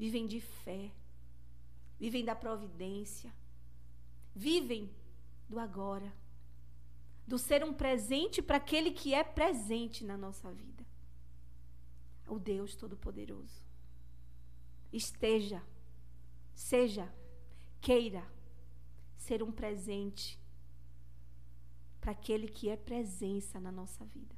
vivem de fé, vivem da providência, vivem do agora, do ser um presente para aquele que é presente na nossa vida. O Deus Todo-Poderoso. Seja, queira ser um presente para aquele que é presença na nossa vida.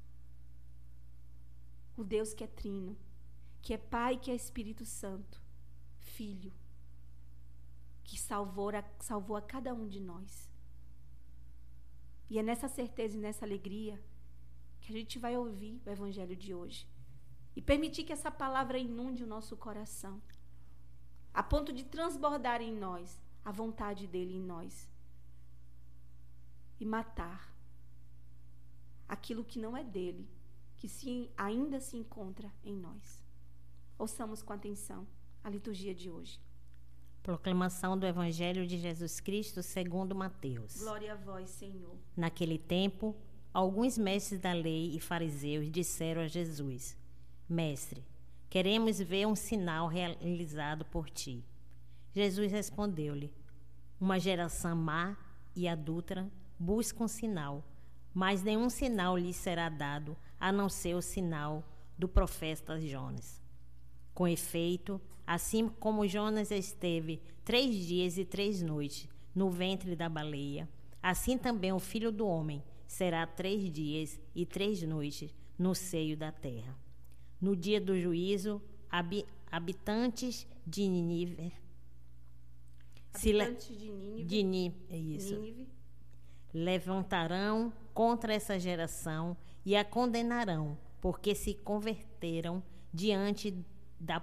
O Deus que é trino, que é Pai, que é Espírito Santo, Filho, que salvou a cada um de nós. E é nessa certeza e nessa alegria que a gente vai ouvir o Evangelho de hoje. E permitir que essa palavra inunde o nosso coração, a ponto de transbordar em nós a vontade dele em nós. E matar aquilo que não é dele, que ainda se encontra em nós. Ouçamos com atenção a liturgia de hoje. Proclamação do Evangelho de Jesus Cristo segundo Mateus. Glória a vós, Senhor. Naquele tempo, alguns mestres da lei e fariseus disseram a Jesus: Mestre, queremos ver um sinal realizado por ti. Jesus respondeu-lhe: Uma geração má e adúltera busca um sinal, mas nenhum sinal lhe será dado, a não ser o sinal do profeta Jonas. Com efeito, assim como Jonas esteve 3 dias e 3 noites no ventre da baleia, assim também o Filho do Homem será 3 dias e 3 noites no seio da terra. No dia do juízo, habitantes de Nínive levantarão contra essa geração e a condenarão, porque se converteram diante da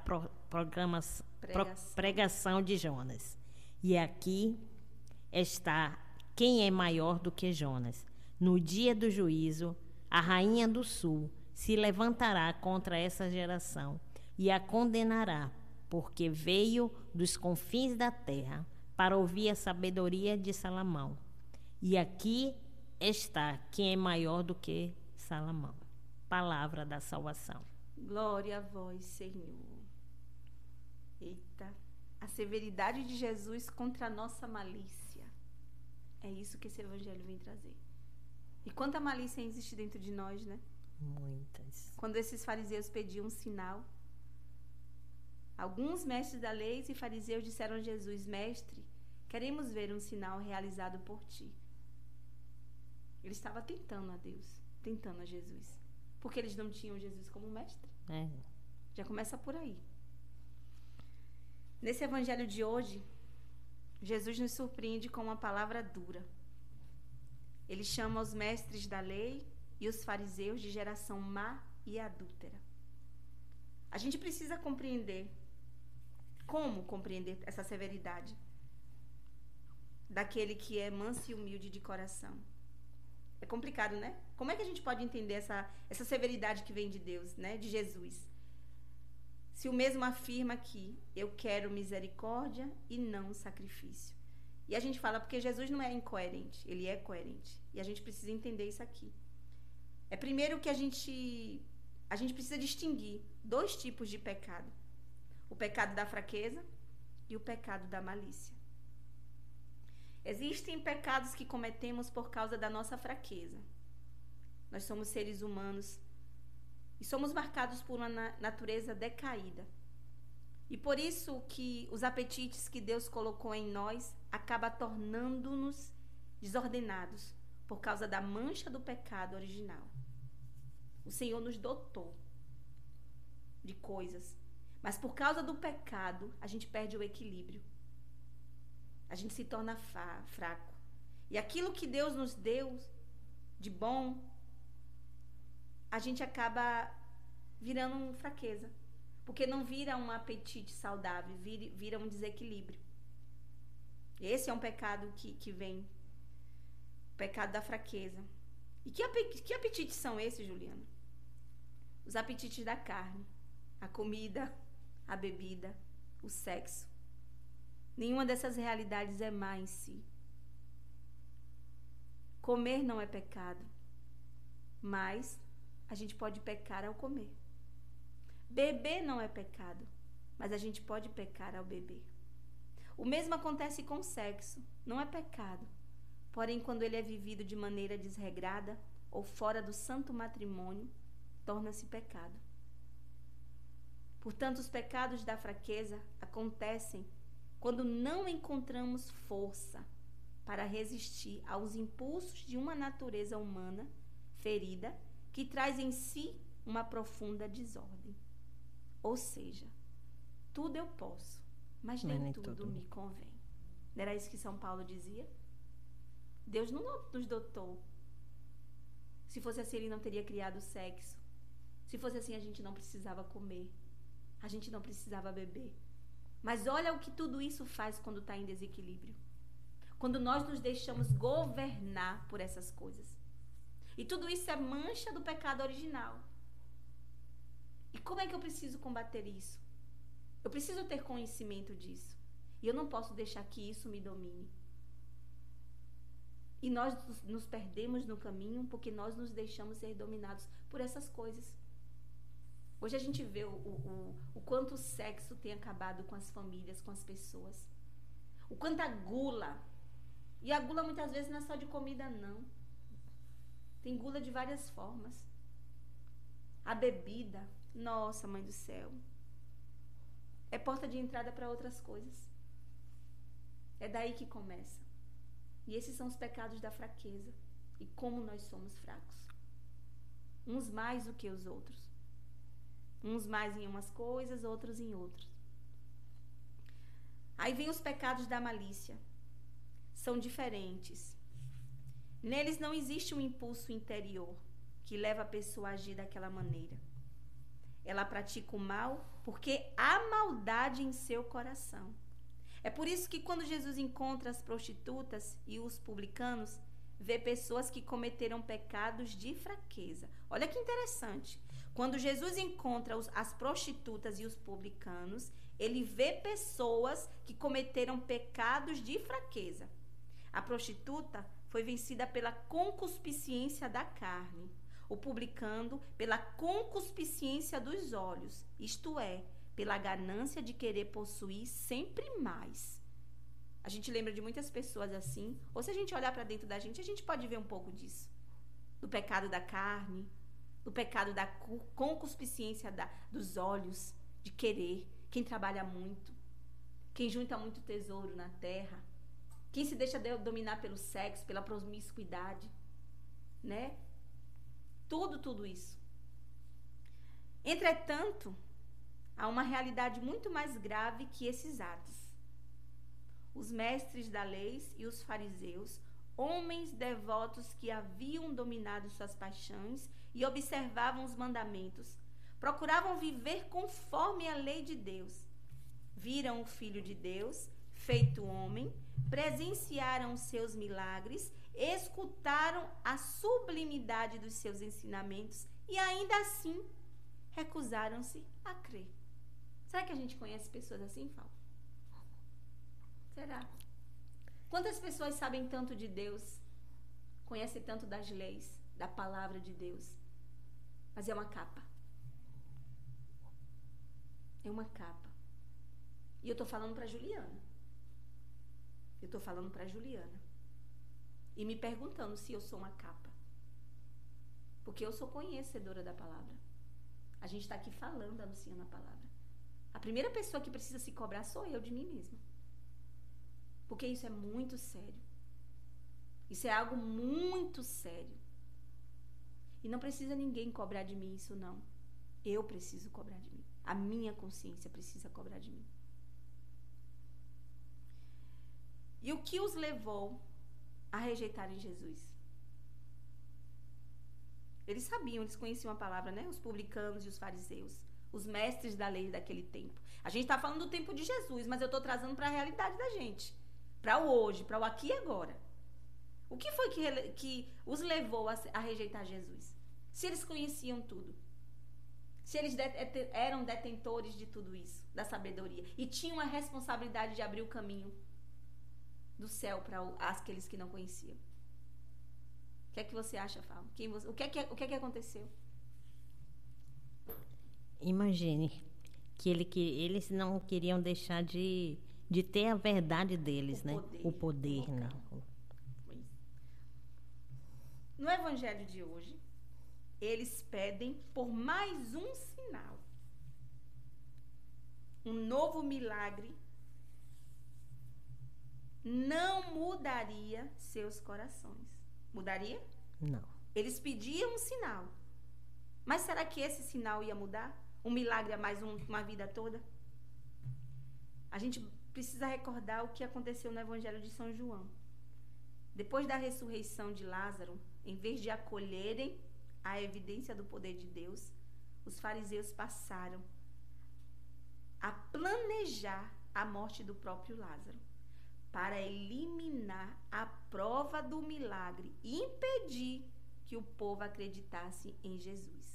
pregação de Jonas. E aqui está quem é maior do que Jonas. No dia do juízo, a rainha do sul se levantará contra essa geração e a condenará, porque veio dos confins da terra para ouvir a sabedoria de Salomão. E aqui está quem é maior do que Salomão. Palavra da salvação. Glória a vós, Senhor. Eita, a severidade de Jesus contra a nossa malícia. É isso que esse Evangelho vem trazer. E quanta malícia existe dentro de nós, né? Muitas. Quando esses fariseus pediam um sinal, alguns mestres da lei e fariseus disseram a Jesus: Mestre, queremos ver um sinal realizado por ti. Ele estava tentando a Deus, tentando a Jesus. Porque eles não tinham Jesus como mestre. Já começa por aí. Nesse Evangelho de hoje, Jesus nos surpreende com uma palavra dura. Ele chama os mestres da lei e os fariseus de geração má e adúltera. A gente precisa compreender. Como compreender essa severidade daquele que é manso e humilde de coração? É complicado, né? Como é que a gente pode entender essa severidade que vem de Deus, né? De Jesus? Se o mesmo afirma que eu quero misericórdia e não sacrifício. E a gente fala porque Jesus não é incoerente, ele é coerente. E a gente precisa entender isso aqui. É primeiro que a gente precisa distinguir 2 tipos de pecado. O pecado da fraqueza e o pecado da malícia. Existem pecados que cometemos por causa da nossa fraqueza. Nós somos seres humanos e somos marcados por uma natureza decaída. E por isso que os apetites que Deus colocou em nós acaba tornando-nos desordenados por causa da mancha do pecado original. O Senhor nos dotou de coisas, mas por causa do pecado a gente perde o equilíbrio. A gente se torna fraco. E aquilo que Deus nos deu de bom, a gente acaba virando fraqueza. Porque não vira um apetite saudável, vira um desequilíbrio. Esse é um pecado que vem. O pecado da fraqueza. E que apetites são esses, Juliana? Os apetites da carne. A comida, a bebida, o sexo. Nenhuma dessas realidades é má em si. Comer não é pecado, mas a gente pode pecar ao comer. Beber não é pecado, mas a gente pode pecar ao beber. O mesmo acontece com o sexo. Não é pecado. Porém, quando ele é vivido de maneira desregrada ou fora do santo matrimônio, torna-se pecado. Portanto, os pecados da fraqueza acontecem quando não encontramos força para resistir aos impulsos de uma natureza humana ferida que traz em si uma profunda desordem. Ou seja, tudo eu posso, mas nem tudo me convém. Não era isso que São Paulo dizia? Deus não nos dotou. Se fosse assim, ele não teria criado o sexo. Se fosse assim, a gente não precisava comer. A gente não precisava beber. Mas olha o que tudo isso faz quando está em desequilíbrio. Quando nós nos deixamos governar por essas coisas. E tudo isso é mancha do pecado original. E como é que eu preciso combater isso? Eu preciso ter conhecimento disso. E eu não posso deixar que isso me domine. E nós nos perdemos no caminho porque nós nos deixamos ser dominados por essas coisas. Hoje a gente vê o quanto o sexo tem acabado com as famílias, com as pessoas. O quanto a gula. E a gula muitas vezes não é só de comida, não. Tem gula de várias formas. A bebida, nossa, mãe do céu, é porta de entrada para outras coisas. É daí que começa. E esses são os pecados da fraqueza. E como nós somos fracos. Uns mais do que os outros. Uns mais em umas coisas, outros em outras. Aí vem os pecados da malícia. São diferentes. Neles não existe um impulso interior que leva a pessoa a agir daquela maneira. Ela pratica o mal porque há maldade em seu coração. É por isso que quando Jesus encontra as prostitutas e os publicanos, vê pessoas que cometeram pecados de fraqueza. Olha que interessante. Quando Jesus encontra as prostitutas e os publicanos, ele vê pessoas que cometeram pecados de fraqueza. A prostituta foi vencida pela concupiscência da carne, o publicano pela concupiscência dos olhos, isto é, pela ganância de querer possuir sempre mais. A gente lembra de muitas pessoas assim, ou se a gente olhar para dentro da gente, a gente pode ver um pouco disso. Do pecado da carne, do pecado da concupiscência dos olhos, de querer, quem trabalha muito, quem junta muito tesouro na terra, quem se deixa dominar pelo sexo, pela promiscuidade, né? Tudo isso. Entretanto, há uma realidade muito mais grave que esses atos. Os mestres da lei e os fariseus, homens devotos que haviam dominado suas paixões e observavam os mandamentos, procuravam viver conforme a lei de Deus. Viram o Filho de Deus, feito homem, presenciaram seus milagres, escutaram a sublimidade dos seus ensinamentos e ainda assim recusaram-se a crer. Será que a gente conhece pessoas assim, Fábio? Será? Quantas pessoas sabem tanto de Deus, conhecem tanto das leis, da palavra de Deus, mas é uma capa. É uma capa. E eu tô falando para Juliana. E me perguntando se eu sou uma capa. Porque eu sou conhecedora da palavra. A gente está aqui falando, anunciando a palavra. A primeira pessoa que precisa se cobrar sou eu de mim mesma. Porque isso é muito sério. Isso é algo muito sério. E não precisa ninguém cobrar de mim isso, não. Eu preciso cobrar de mim. A minha consciência precisa cobrar de mim. E o que os levou a rejeitarem Jesus? Eles sabiam, eles conheciam a palavra, né? Os publicanos e os fariseus, os mestres da lei daquele tempo. A gente está falando do tempo de Jesus, mas eu estou trazendo para a realidade da gente, para o hoje, para o aqui e agora. O que foi que os levou a rejeitar Jesus? Se eles conheciam tudo, se eles eram detentores de tudo isso, da sabedoria, e tinham a responsabilidade de abrir o caminho do céu para aqueles que não conheciam. O que é que você acha, Fábio? O que é que aconteceu? Imagine que eles não queriam deixar de ter a verdade deles, né? O poder, né? No evangelho de hoje, eles pedem por mais um sinal. Um novo milagre não mudaria seus corações. Mudaria? Não. Eles pediam um sinal. Mas será que esse sinal ia mudar? Um milagre a mais uma vida toda? A gente precisa recordar o que aconteceu no Evangelho de São João. Depois da ressurreição de Lázaro, em vez de acolherem a evidência do poder de Deus, os fariseus passaram a planejar a morte do próprio Lázaro, para eliminar a prova do milagre e impedir que o povo acreditasse em Jesus.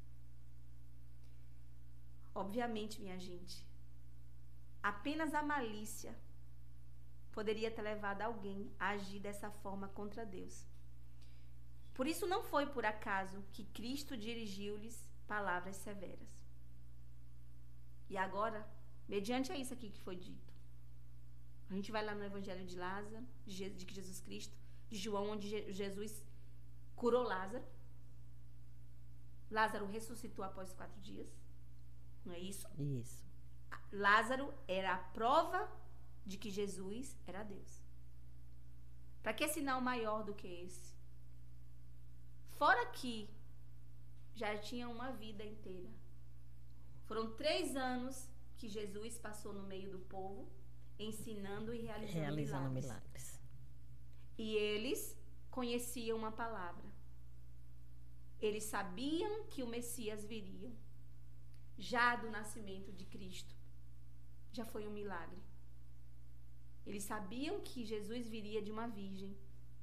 Obviamente, minha gente, apenas a malícia poderia ter levado alguém a agir dessa forma contra Deus. Por isso não foi por acaso que Cristo dirigiu-lhes palavras severas. E agora, mediante a isso aqui que foi dito, a gente vai lá no Evangelho de Lázaro, de Jesus Cristo, de João, onde Jesus curou Lázaro. Lázaro ressuscitou após 4 dias. Não é isso? Isso. Lázaro era a prova de que Jesus era Deus. Para que sinal maior do que esse? Fora que já tinha uma vida inteira. Foram 3 anos que Jesus passou no meio do povo, ensinando e realizando milagres. E eles conheciam uma palavra. Eles sabiam que o Messias viria. Já do nascimento de Cristo, já foi um milagre. Eles sabiam que Jesus viria de uma virgem,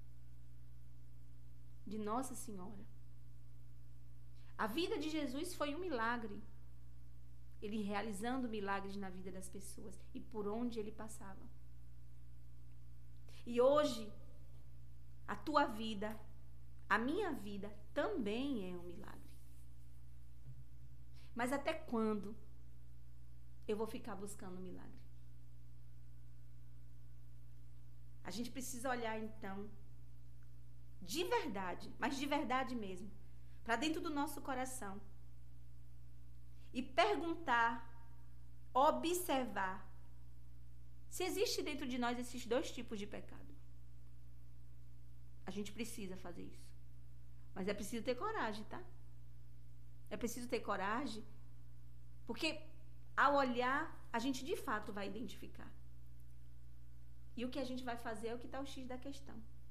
de Nossa Senhora. A vida de Jesus foi um milagre. Ele realizando milagres na vida das pessoas e por onde ele passava. E hoje, a tua vida, a minha vida, também é um milagre. Mas até quando eu vou ficar buscando milagre? A gente precisa olhar, então, de verdade, mas de verdade mesmo, para dentro do nosso coração e perguntar, observar se existe dentro de nós esses 2 tipos de pecado. A gente precisa fazer isso. Mas é preciso ter coragem, tá? É preciso ter coragem, porque ao olhar, a gente de fato vai identificar. E o que a gente vai fazer é o que está o X da questão.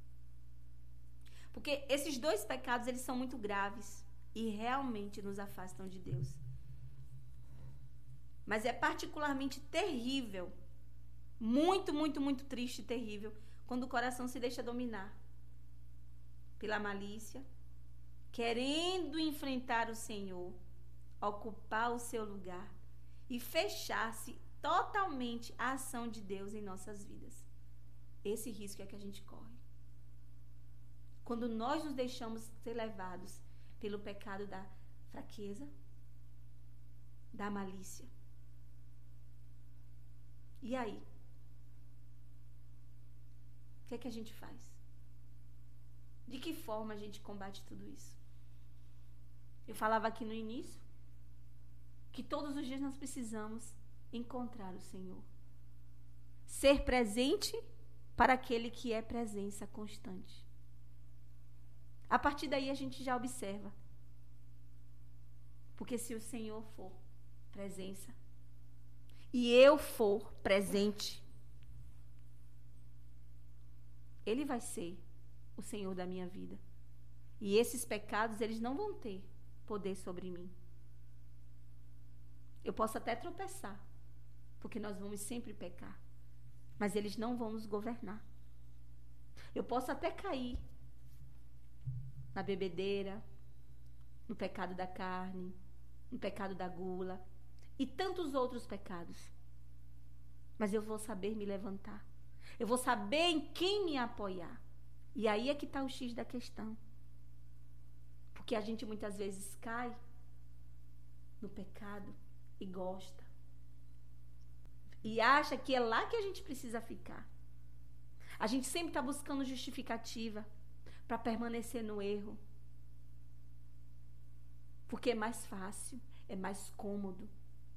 Porque esses 2 pecados, eles são muito graves e realmente nos afastam de Deus. Mas é particularmente terrível, muito, muito, muito triste e terrível, quando o coração se deixa dominar pela malícia, querendo enfrentar o Senhor, ocupar o seu lugar e fechar-se totalmente à ação de Deus em nossas vidas. Esse risco é que a gente corre. Quando nós nos deixamos ser levados pelo pecado da fraqueza, da malícia. E aí? O que é que a gente faz? De que forma a gente combate tudo isso? Eu falava aqui no início que todos os dias nós precisamos encontrar o Senhor. Ser presente para aquele que é presença constante. A partir daí a gente já observa. Porque se o Senhor for presença e eu for presente, Ele vai ser o Senhor da minha vida. E esses pecados, eles não vão ter poder sobre mim. Eu posso até tropeçar, porque nós vamos sempre pecar, mas eles não vão nos governar. Eu posso até cair na bebedeira, no pecado da carne, no pecado da gula e tantos outros pecados. Mas eu vou saber me levantar. Eu vou saber em quem me apoiar. E aí é que está o X da questão. Porque a gente muitas vezes cai no pecado e gosta e acha que é lá que a gente precisa ficar. A gente sempre está buscando justificativa para permanecer no erro. Porque é mais fácil, é mais cômodo.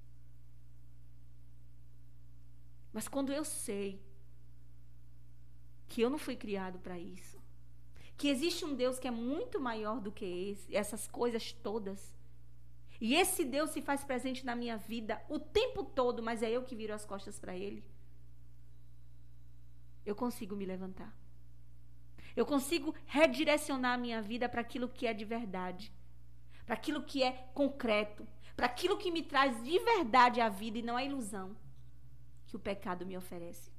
Mas quando eu sei que eu não fui criado para isso, que existe um Deus que é muito maior do que essas coisas todas, e esse Deus se faz presente na minha vida o tempo todo, mas é eu que viro as costas para Ele, eu consigo me levantar. Eu consigo redirecionar a minha vida para aquilo que é de verdade, para aquilo que é concreto, para aquilo que me traz de verdade a vida e não a ilusão que o pecado me oferece.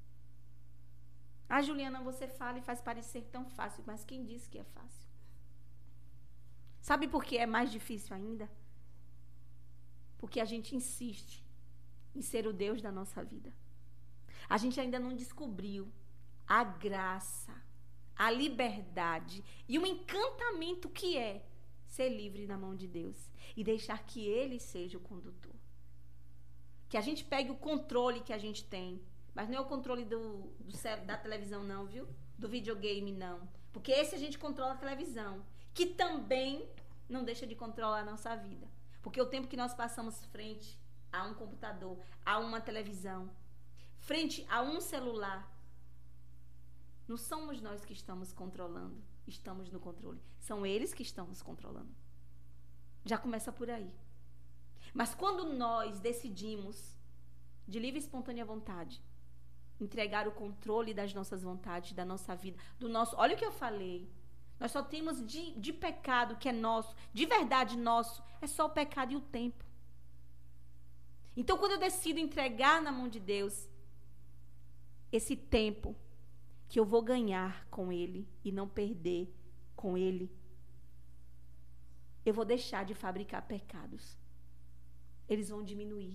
Ah, Juliana, você fala e faz parecer tão fácil, mas quem disse que é fácil? Sabe por que é mais difícil ainda? Porque a gente insiste em ser o Deus da nossa vida. A gente ainda não descobriu a graça, a liberdade e o encantamento que é ser livre na mão de Deus e deixar que Ele seja o condutor. Que a gente pegue o controle que a gente tem, mas não é o controle da televisão não, viu? Do videogame não. Porque esse a gente controla a televisão, que também não deixa de controlar a nossa vida. Porque o tempo que nós passamos frente a um computador, a uma televisão, frente a um celular, não somos nós que estamos controlando, estamos no controle. São eles que estão nos controlando. Já começa por aí. Mas quando nós decidimos, de livre e espontânea vontade, entregar o controle das nossas vontades, da nossa vida, do nosso... Olha o que eu falei. Nós só temos de pecado que é nosso, de verdade nosso, é só o pecado e o tempo. Então, quando eu decido entregar na mão de Deus esse tempo que eu vou ganhar com Ele e não perder com Ele, eu vou deixar de fabricar pecados. Eles vão diminuir.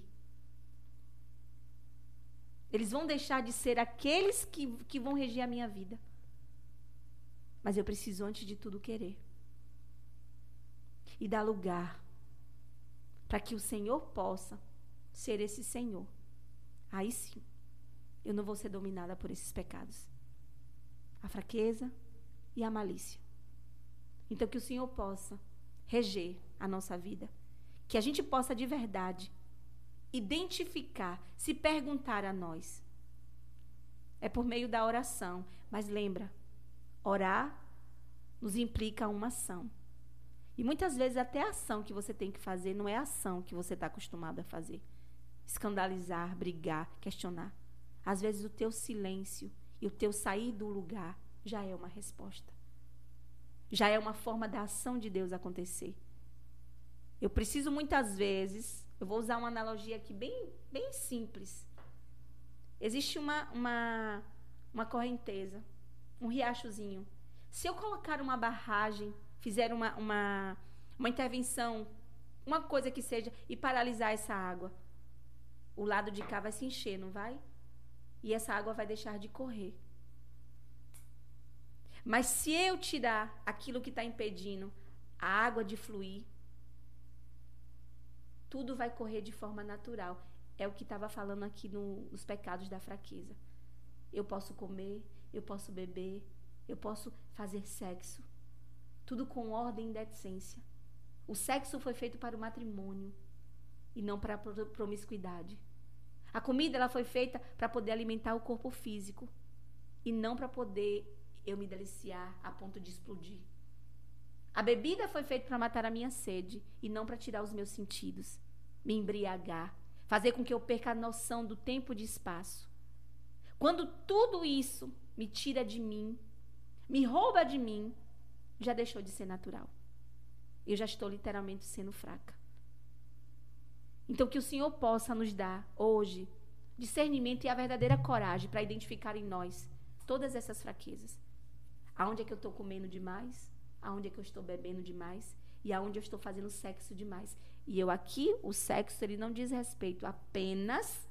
Eles vão deixar de ser aqueles que vão reger a minha vida. Mas eu preciso, antes de tudo, querer. E dar lugar para que o Senhor possa ser esse Senhor. Aí sim, eu não vou ser dominada por esses pecados. A fraqueza e a malícia. Então, que o Senhor possa reger a nossa vida. Que a gente possa, de verdade, identificar, se perguntar a nós. É por meio da oração. Mas lembra, orar nos implica uma ação. E muitas vezes até a ação que você tem que fazer não é a ação que você está acostumado a fazer. Escandalizar, brigar, questionar. Às vezes o teu silêncio e o teu sair do lugar já é uma resposta. Já é uma forma da ação de Deus acontecer. Eu preciso muitas vezes, eu vou usar uma analogia aqui bem simples. Existe uma correnteza, um riachozinho. Se eu colocar uma barragem, fizer uma intervenção, uma coisa que seja, e paralisar essa água, o lado de cá vai se encher, não vai? E essa água vai deixar de correr. Mas se eu tirar aquilo que está impedindo a água de fluir, tudo vai correr de forma natural. É o que estava falando aqui nos pecados da fraqueza. Eu posso comer, eu posso beber, eu posso fazer sexo. Tudo com ordem e decência. O sexo foi feito para o matrimônio e não para a promiscuidade. A comida ela foi feita para poder alimentar o corpo físico e não para poder eu me deliciar a ponto de explodir. A bebida foi feita para matar a minha sede e não para tirar os meus sentidos, me embriagar, fazer com que eu perca a noção do tempo e de espaço. Quando tudo isso me tira de mim, me rouba de mim, já deixou de ser natural. Eu já estou literalmente sendo fraca. Então, que o Senhor possa nos dar hoje discernimento e a verdadeira coragem para identificar em nós todas essas fraquezas. Aonde é que eu estou comendo demais? Aonde é que eu estou bebendo demais? E aonde eu estou fazendo sexo demais? E eu aqui, o sexo, ele não diz respeito apenas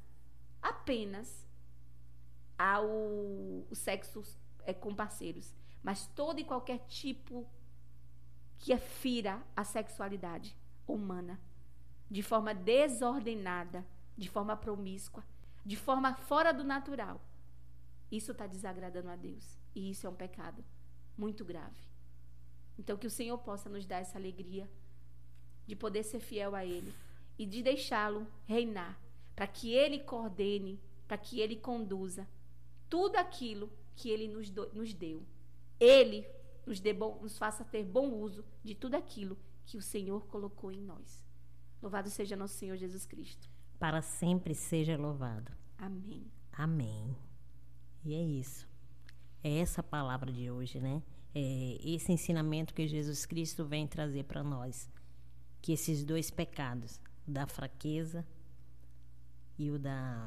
ao sexo com parceiros, mas todo e qualquer tipo que fira a sexualidade humana, de forma desordenada, de forma promíscua, de forma fora do natural, isso está desagradando a Deus. E isso é um pecado muito grave. Então, que o Senhor possa nos dar essa alegria de poder ser fiel a Ele e de deixá-lo reinar, para que Ele coordene, para que Ele conduza tudo aquilo que Ele nos deu. Ele nos faça ter bom uso de tudo aquilo que o Senhor colocou em nós. Louvado seja nosso Senhor Jesus Cristo. Para sempre seja louvado. Amém. Amém. E é isso. É essa a palavra de hoje, né? É esse ensinamento que Jesus Cristo vem trazer para nós. Que esses dois pecados, o da fraqueza e o da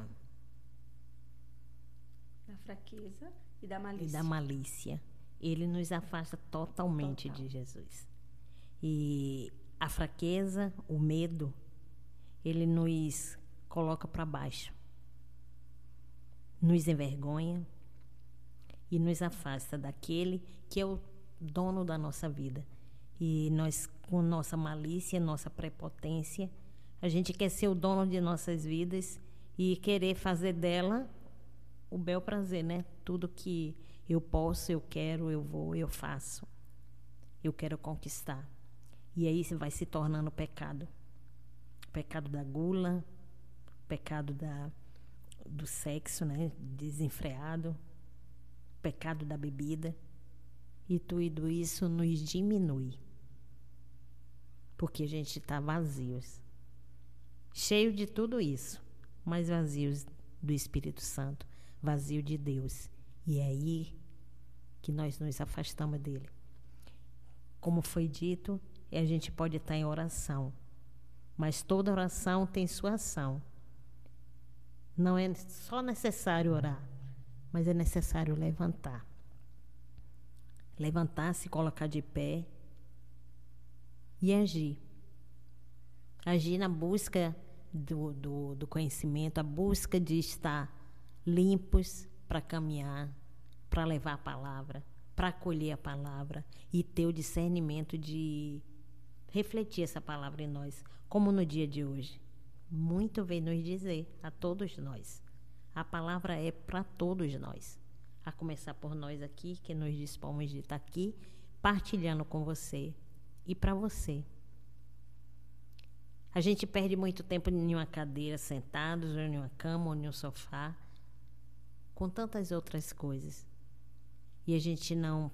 fraqueza e da malícia. E da malícia. Ele nos afasta totalmente de Jesus. E a fraqueza, o medo, ele nos coloca para baixo. Nos envergonha e nos afasta daquele que é o dono da nossa vida. E nós, com nossa malícia, nossa prepotência, a gente quer ser o dono de nossas vidas e querer fazer dela o bel prazer, né? Tudo que eu posso, eu quero, eu vou, eu faço. Eu quero conquistar. E aí vai se tornando pecado. O pecado da gula, o pecado do sexo, né? Desenfreado, o pecado da bebida. E tudo isso nos diminui. Porque a gente está vazios. Cheio de tudo isso, mas vazios do Espírito Santo, vazio de Deus. E é aí que nós nos afastamos dele. Como foi dito, a gente pode estar em oração, mas toda oração tem sua ação. Não é só necessário orar, mas é necessário levantar. Levantar, se colocar de pé e agir. Agir na busca do conhecimento, a busca de estar limpos para caminhar, para levar a palavra, para acolher a palavra e ter o discernimento de refletir essa palavra em nós, como no dia de hoje. Muito vem nos dizer a todos nós. A palavra é para todos nós. A começar por nós aqui, que nos dispomos de estar aqui, partilhando com você e para você. A gente perde muito tempo em uma cadeira, sentados, ou em uma cama, ou em um sofá, com tantas outras coisas. E a gente não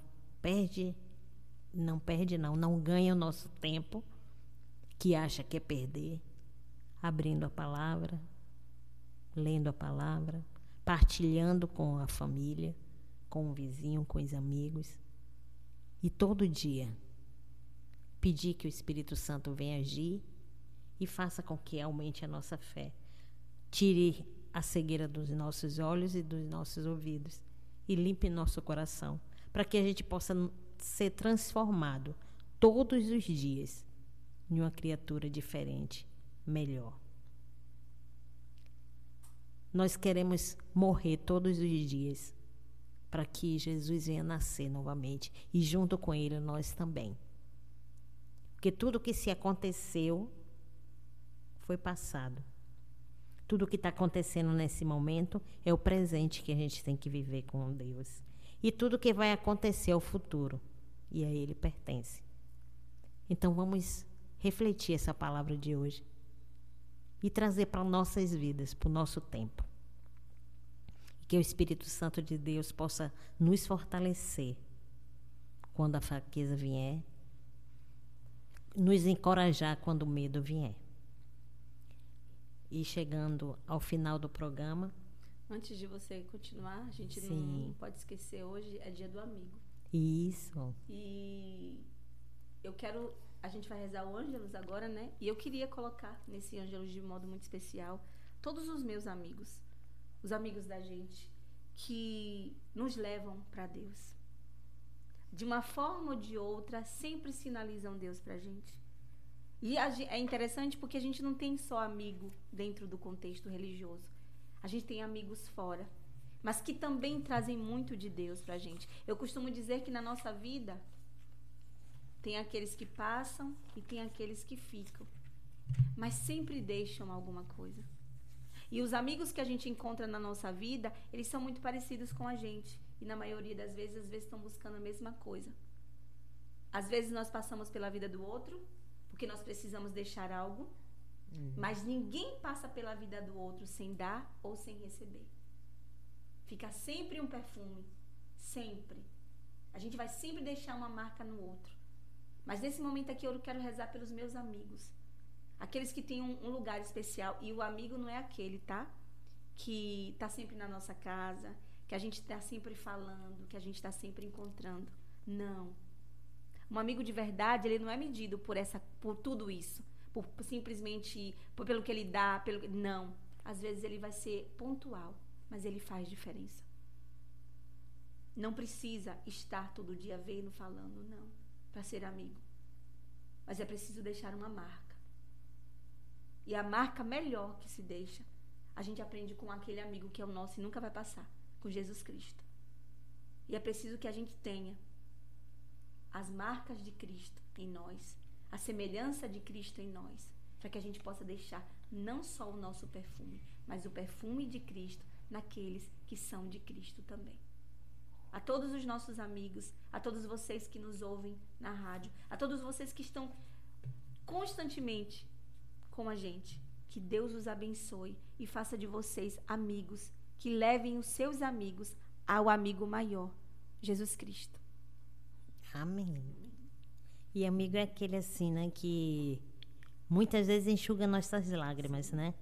ganha o nosso tempo, que acha que é perder, abrindo a palavra, lendo a palavra, partilhando com a família, com o vizinho, com os amigos. E todo dia pedir que o Espírito Santo venha agir e faça com que aumente a nossa fé. Tire a cegueira dos nossos olhos e dos nossos ouvidos e limpe nosso coração, para que a gente possa ser transformado todos os dias em uma criatura diferente, melhor. Nós queremos morrer todos os dias para que Jesus venha nascer novamente e junto com ele nós também. Porque tudo que se aconteceu foi passado. Tudo que está acontecendo nesse momento é o presente que a gente tem que viver com Deus. E tudo que vai acontecer é o futuro. E a Ele pertence. Então vamos refletir essa palavra de hoje e trazer para nossas vidas, para o nosso tempo. E que o Espírito Santo de Deus possa nos fortalecer quando a fraqueza vier, nos encorajar quando o medo vier. E chegando ao final do programa... Antes de você continuar, a gente Sim. não pode esquecer, hoje é dia do amigo. Isso. E a gente vai rezar o Ângelus agora, né? E eu queria colocar nesse Ângelus de modo muito especial todos os meus amigos, os amigos da gente, que nos levam para Deus. De uma forma ou de outra, sempre sinalizam Deus para a gente. E é interessante porque a gente não tem só amigo dentro do contexto religioso. A gente tem amigos fora, mas que também trazem muito de Deus pra gente. Eu costumo dizer que na nossa vida tem aqueles que passam e tem aqueles que ficam, mas sempre deixam alguma coisa. E os amigos que a gente encontra na nossa vida, eles são muito parecidos com a gente. E na maioria das vezes, às vezes estão buscando a mesma coisa. Às vezes nós passamos pela vida do outro, porque nós precisamos deixar algo, mas ninguém passa pela vida do outro sem dar ou sem receber. Fica sempre um perfume, sempre. A gente vai sempre deixar uma marca no outro. Mas nesse momento aqui eu quero rezar pelos meus amigos. Aqueles que têm um lugar especial. E o amigo não é aquele, tá? Que está sempre na nossa casa, que a gente está sempre falando, que a gente está sempre encontrando. Não. Um amigo de verdade, ele não é medido por tudo isso. Simplesmente pelo que ele dá. Não. Às vezes ele vai ser pontual, mas ele faz diferença. Não precisa estar todo dia vendo, falando, não. Para ser amigo. Mas é preciso deixar uma marca. E a marca melhor que se deixa, a gente aprende com aquele amigo que é o nosso e nunca vai passar, com Jesus Cristo. E é preciso que a gente tenha as marcas de Cristo em nós, a semelhança de Cristo em nós, para que a gente possa deixar não só o nosso perfume, mas o perfume de Cristo naqueles que são de Cristo também. A todos os nossos amigos, a todos vocês que nos ouvem na rádio, a todos vocês que estão constantemente com a gente, que Deus os abençoe e faça de vocês amigos, que levem os seus amigos ao amigo maior, Jesus Cristo. Amém. E amigo é aquele assim, né, que muitas vezes enxuga nossas lágrimas, né?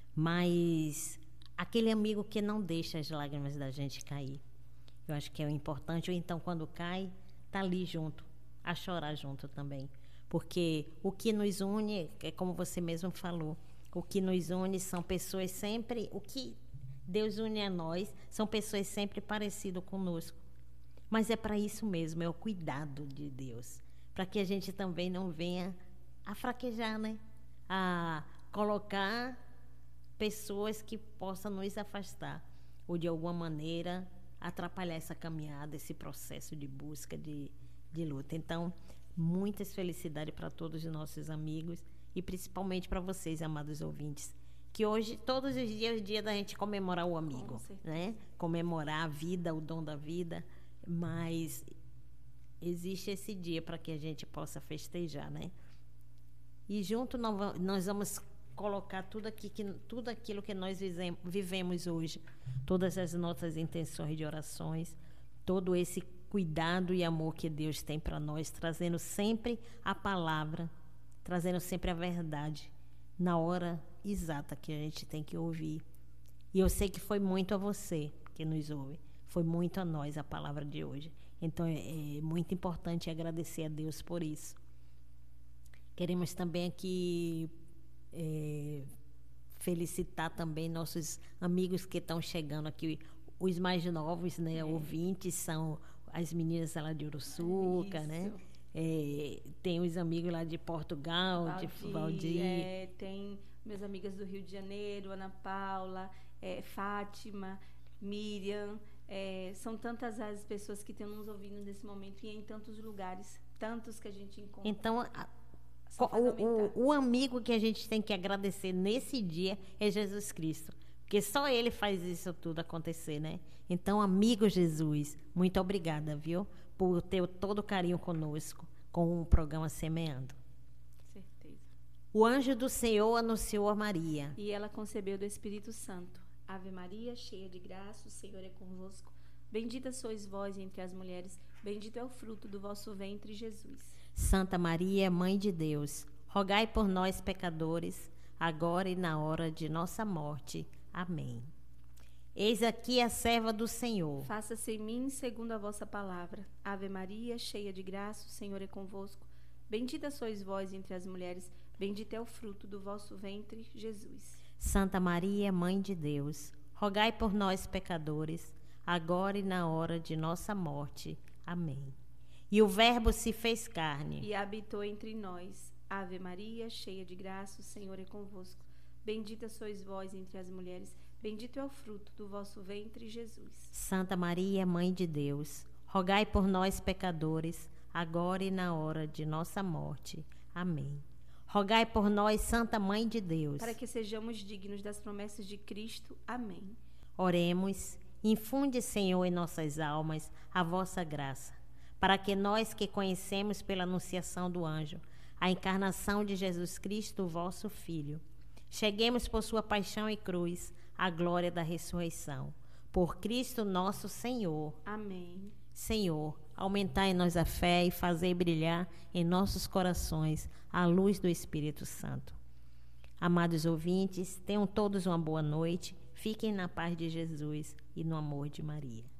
Mas aquele amigo que não deixa as lágrimas da gente cair. Eu acho que é o importante. Ou então, quando cai, tá ali junto, a chorar junto também. Porque o que nos une, é como você mesmo falou, o que nos une são pessoas sempre, o que Deus une a nós, são pessoas sempre parecidas conosco. Mas é para isso mesmo, é o cuidado de Deus. Para que a gente também não venha a fraquejar, né? A colocar pessoas que possam nos afastar. Ou de alguma maneira atrapalhar essa caminhada, esse processo de busca, de luta. Então, muitas felicidades para todos os nossos amigos e principalmente para vocês, amados ouvintes, que hoje, todos os dias, é o dia da gente comemorar o amigo, né? Comemorar a vida, o dom da vida, mas existe esse dia para que a gente possa festejar, né? E junto nós vamos colocar tudo aquilo que nós vivemos hoje, todas as nossas intenções de orações, todo esse cuidado e amor que Deus tem para nós, trazendo sempre a palavra, trazendo sempre a verdade, na hora exata que a gente tem que ouvir. E eu sei que foi muito a você que nos ouve, foi muito a nós a palavra de hoje. Então é muito importante agradecer a Deus por isso. Queremos também aqui felicitar também nossos amigos que estão chegando aqui, os mais novos, né, ouvintes, são as meninas lá de Uruçuca, né? Tem os amigos lá de Portugal, de Valdir. Tem minhas amigas do Rio de Janeiro, Ana Paula, Fátima, Miriam. São tantas as pessoas que estão nos ouvindo nesse momento e em tantos lugares, tantos que a gente encontra. Então, o amigo que a gente tem que agradecer nesse dia é Jesus Cristo, porque só Ele faz isso tudo acontecer, né? Então, amigo Jesus, muito obrigada, viu? Por ter todo o carinho conosco, com o programa Semeando. Certeza. O anjo do Senhor anunciou a Maria. E ela concebeu do Espírito Santo. Ave Maria, cheia de graça, o Senhor é convosco. Bendita sois vós entre as mulheres, bendito é o fruto do vosso ventre, Jesus. Santa Maria, Mãe de Deus, rogai por nós, pecadores, agora e na hora de nossa morte. Amém. Eis aqui a serva do Senhor. Faça-se em mim segundo a vossa palavra. Ave Maria, cheia de graça, o Senhor é convosco. Bendita sois vós entre as mulheres, bendito é o fruto do vosso ventre, Jesus. Santa Maria, Mãe de Deus, rogai por nós, pecadores, agora e na hora de nossa morte. Amém. E o Verbo se fez carne e habitou entre nós. Ave Maria, cheia de graça, o Senhor é convosco. Bendita sois vós entre as mulheres, bendito é o fruto do vosso ventre, Jesus. Santa Maria, Mãe de Deus, rogai por nós, pecadores, agora e na hora de nossa morte. Amém. Rogai por nós, Santa Mãe de Deus, para que sejamos dignos das promessas de Cristo. Amém. Oremos. Infunde, Senhor, em nossas almas a vossa graça, para que nós que conhecemos pela anunciação do anjo a encarnação de Jesus Cristo, vosso Filho, cheguemos por sua paixão e cruz à glória da ressurreição. Por Cristo nosso Senhor. Amém. Senhor, aumentai em nós a fé e fazei brilhar em nossos corações a luz do Espírito Santo. Amados ouvintes, tenham todos uma boa noite. Fiquem na paz de Jesus e no amor de Maria.